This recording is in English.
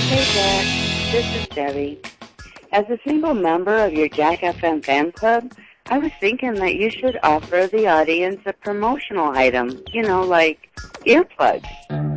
Hey, Jack. This is Debbie. As a single member of your Jack FM fan club, I was thinking that you should offer the audience a promotional item, like earplugs.